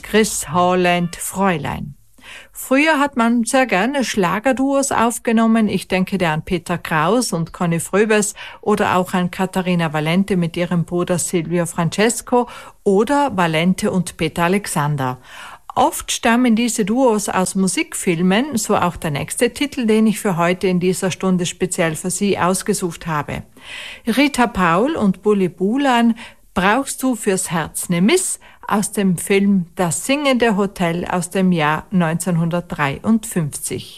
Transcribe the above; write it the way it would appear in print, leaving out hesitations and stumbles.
Chris Haaland, Fräulein. Früher hat man sehr gerne Schlagerduos aufgenommen. Ich denke da an Peter Kraus und Conny Fröbes oder auch an Katharina Valente mit ihrem Bruder Silvio Francesco oder Valente und Peter Alexander. Oft stammen diese Duos aus Musikfilmen, so auch der nächste Titel, den ich für heute in dieser Stunde speziell für Sie ausgesucht habe. Rita Paul und Bully Bulan, Brauchst du fürs Herz ne Miss, aus dem Film Das singende Hotel aus dem Jahr 1953.